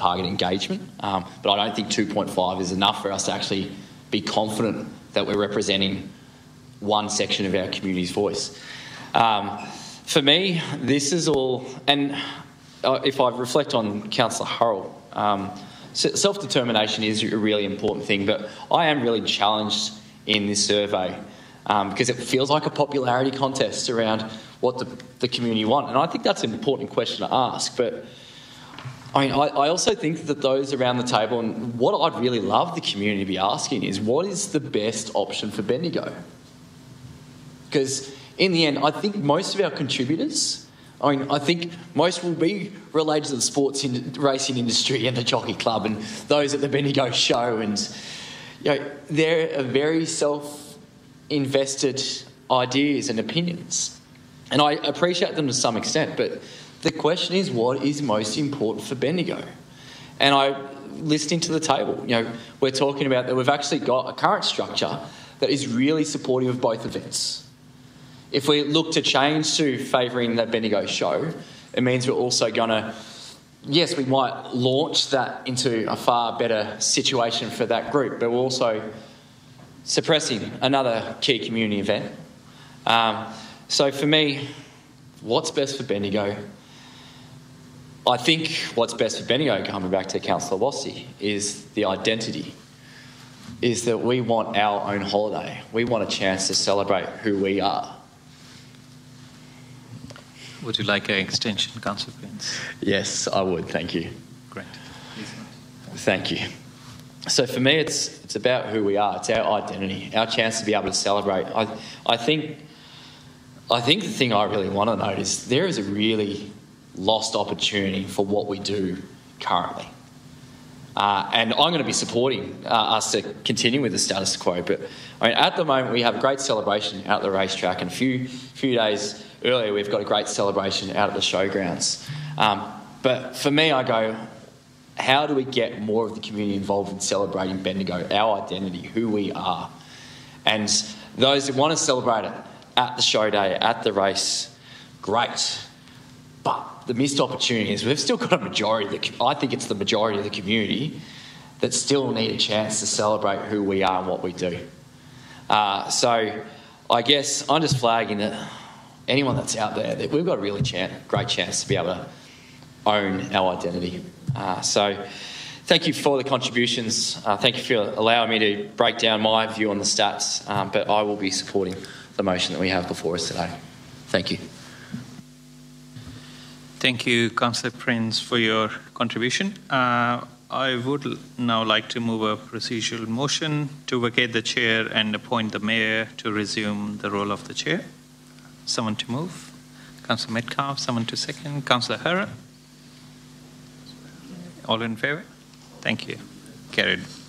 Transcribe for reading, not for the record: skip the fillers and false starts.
target engagement. But I don't think 2.5 is enough for us to actually be confident that we're representing one section of our community's voice. For me, this is all, and if I reflect on Councillor Hurrell, self-determination is a really important thing, but I am really challenged in this survey because it feels like a popularity contest around what the community want. And I think that's an important question to ask. But I mean, I also think that those around the table, and what I'd really love the community to be asking is, what is the best option for Bendigo? Because in the end, I think most of our contributors, I think most will be related to the sports racing industry and the Jockey Club and those at the Bendigo show. And they're a very self-invested ideas and opinions. And I appreciate them to some extent, but the question is, what is most important for Bendigo? And listening to the table, we're talking about that we've actually got a current structure that is really supportive of both events. If we look to change to favouring the Bendigo show, it means we're also going to, yes, we might launch that into a far better situation for that group, but we're also suppressing another key community event. So for me, what's best for Bendigo? I think what's best for Bendigo, coming back to Councillor Lossie, is the identity. Is that we want our own holiday. We want a chance to celebrate who we are. Would you like an extension, Councillor Prince? Yes, I would. Thank you. Great. Thank you. So for me, it's about who we are. It's our identity, our chance to be able to celebrate. I think the thing I really want to note is there is a really lost opportunity for what we do currently. And I'm going to be supporting us to continue with the status quo. But at the moment, we have a great celebration out at the racetrack, and a few days earlier, we've got a great celebration out at the showgrounds. But for me, I go, how do we get more of the community involved in celebrating Bendigo, our identity, who we are? And those that want to celebrate it at the show day, at the race, great. But the missed opportunity is we've still got a majority, I think it's the majority of the community, that still need a chance to celebrate who we are and what we do. So I guess I'm just flagging that anyone that's out there, that we've got a really great chance to be able to own our identity. So thank you for the contributions. Thank you for allowing me to break down my view on the stats, but I will be supporting the motion that we have before us today. Thank you. Thank you, Councillor Prince, for your contribution. I would now like to move a procedural motion to vacate the chair and appoint the mayor to resume the role of the chair. Someone to move? Councillor Metcalfe, someone to second? Councillor Hurrell? All in favour? Thank you. Carried.